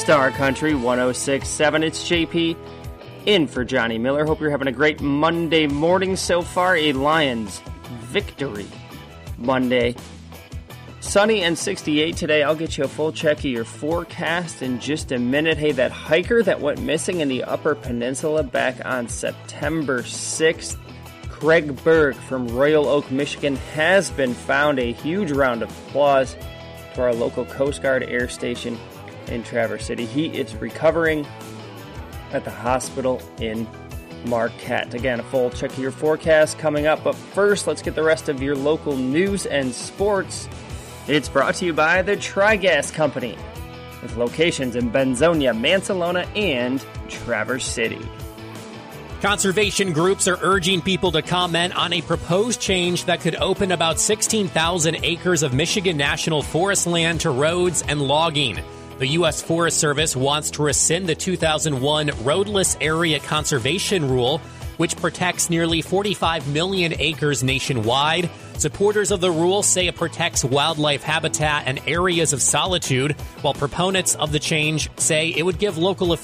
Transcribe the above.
Star Country 106.7. It's JP in for Johnny Miller. Hope you're having a great Monday morning so far. A Lions victory Monday. Sunny and 68 today. I'll get you a full check of your forecast in just a minute. Hey, that hiker that went missing in the Upper Peninsula back on September 6th, Craig Berg from Royal Oak, Michigan, has been found. A huge round of applause to our local Coast Guard air station in Traverse City. He is recovering at the hospital in Marquette. Again, a full check of your forecast coming up, but first, let's get the rest of your local news and sports. It's brought to you by the Tri-Gas Company, with locations in Benzonia, Mansalona, and Traverse City. Conservation groups are urging people to comment on a proposed change that could open about 16,000 acres of Michigan National Forest land to roads and logging. The U.S. Forest Service wants to rescind the 2001 Roadless Area Conservation Rule, which protects nearly 45 million acres nationwide. Supporters of the rule say it protects wildlife habitat and areas of solitude, while proponents of the change say it would give local